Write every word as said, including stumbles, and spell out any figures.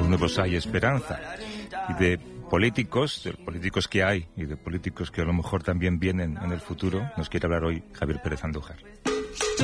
nuevos hay esperanza. Y de políticos, de políticos que hay y de políticos que a lo mejor también vienen en el futuro, nos quiere hablar hoy Javier Pérez Andújar.